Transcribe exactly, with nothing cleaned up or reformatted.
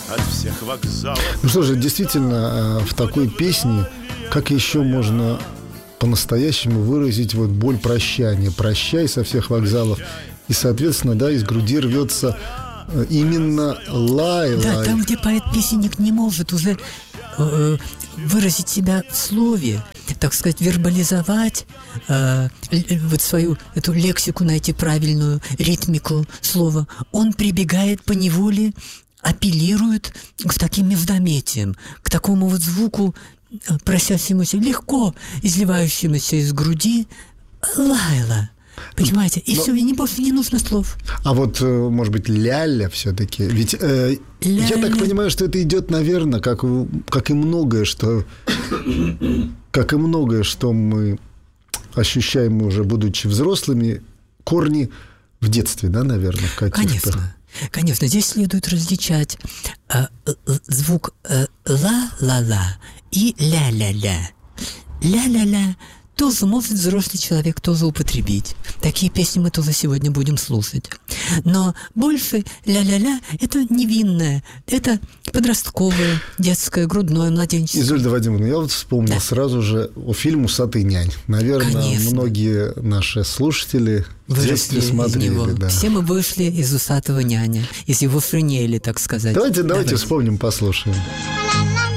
от всех вокзалов. Ну что же, действительно, в такой песне как еще можно по-настоящему выразить вот боль прощания? Прощай со всех вокзалов. И, соответственно, да, из груди рвется именно лай, лай. Да, там, где поэт-песенник не может уже э, выразить себя в слове, так сказать, вербализовать, э, вот свою эту лексику, найти правильную ритмику слова, он прибегает поневоле, апеллирует к таким междометиям, к такому вот звуку, просящемуся, легко изливающемуся из груди лайла. Понимаете? И Но... все, и не, больше не нужно слов. А вот, может быть, ля-ля все-таки. Ведь э, я так понимаю, что это идет, наверное, как, как и многое, что как и многое, что мы ощущаем уже, будучи взрослыми, корни в детстве, да, наверное, в каких-то. Конечно. Конечно, здесь следует различать э, э, звук э, ла-ла-ла и ля-ля-ля. Ля-ля-ля тоже может взрослый человек тоже употребить. Такие песни мы тоже сегодня будем слушать. Но больше ля-ля-ля – это невинное, это подростковое, детское, грудное, младенческое. Изольда Вадимовна, я вот вспомнил да. сразу же о фильме «Усатый нянь». Наверное, Конечно. Многие наши слушатели в детстве смотрели. Да. Все мы вышли из «Усатого няня», из его шинели, так сказать. Давайте, давайте, давайте вспомним, послушаем.